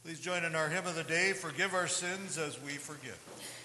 Please join in our hymn of the day, Forgive Our Sins as We Forgive.